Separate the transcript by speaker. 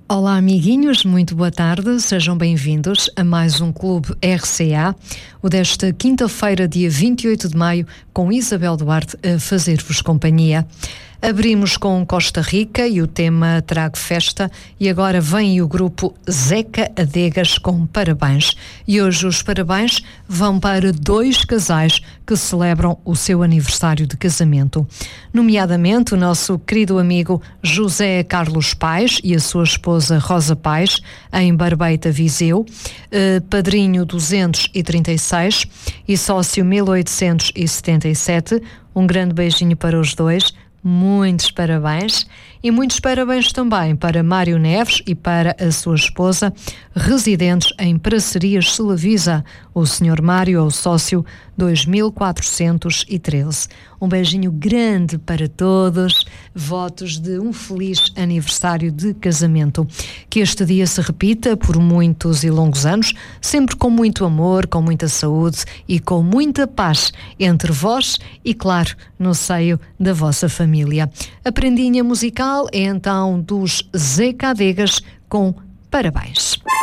Speaker 1: Olá, amiguinhos, muito boa tarde, sejam bem-vindos a mais um Clube RCA, o desta quinta-feira, dia 28 de maio, com Isabel Duarte a fazer-vos companhia. Abrimos com Costa Rica e o tema Trago Festa, e agora vem o grupo Zeca Adegas com parabéns. E hoje os parabéns vão para dois casais que celebram o seu aniversário de casamento. Nomeadamente o nosso querido amigo José Carlos Paes e a sua esposa Rosa Paes, em Barbeita, Viseu, padrinho 236 e sócio 1877. Um grande beijinho para os dois. Muitos parabéns e muitos parabéns também para Mário Neves e para a sua esposa, residentes em Pracerias Celavisa. O Sr. Mário é o sócio 2413. Um beijinho grande para todos, votos de um feliz aniversário de casamento. Que este dia se repita por muitos e longos anos, sempre com muito amor, com muita saúde e com muita paz entre vós e, claro, no seio da vossa família. A prendinha musical é então dos Zeca Adegas com parabéns.